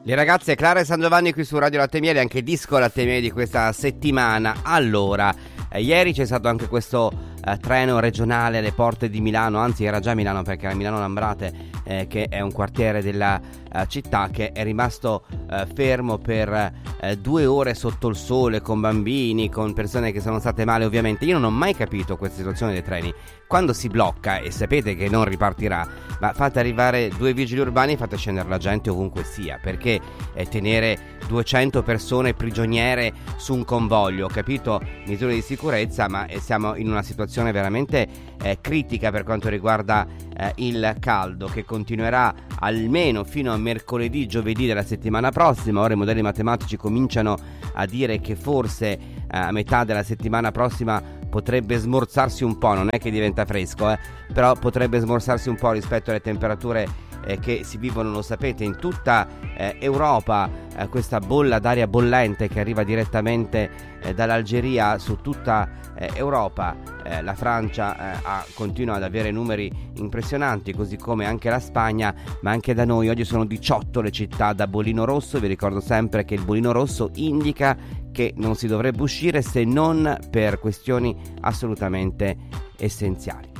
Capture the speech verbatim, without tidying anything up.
Le ragazze Clara e San Giovanni qui su Radio Latte Miele, anche disco Latte Miele di questa settimana. Allora, eh, ieri c'è stato anche questo eh, treno regionale alle porte di Milano, anzi era già Milano perché era Milano Lambrate, eh, che è un quartiere della eh, città, che è rimasto eh, fermo per eh, due ore sotto il sole, con bambini, con persone che sono state male ovviamente. Io non ho mai capito questa situazione dei treni. Quando si blocca, e sapete che non ripartirà, ma fate arrivare due vigili urbani e fate scendere la gente ovunque sia, perché eh, tenere duecento persone prigioniere su un convoglio, capito? Misure di sicurezza, ma eh, siamo in una situazione veramente eh, critica per quanto riguarda eh, il caldo, che continuerà almeno fino a mercoledì, giovedì della settimana prossima. Ora i modelli matematici cominciano a dire che forse eh, a metà della settimana prossima potrebbe smorzarsi un po', non è che diventa fresco, eh, però potrebbe smorzarsi un po' rispetto alle temperature eh, che si vivono, lo sapete, in tutta eh, Europa, eh, questa bolla d'aria bollente che arriva direttamente eh, dall'Algeria su tutta eh, Europa. Eh, la Francia eh, ha, continua ad avere numeri impressionanti, così come anche la Spagna, ma anche da noi oggi sono diciotto le città da bollino rosso. Vi ricordo sempre che il bollino rosso indica che non si dovrebbe uscire se non per questioni assolutamente essenziali.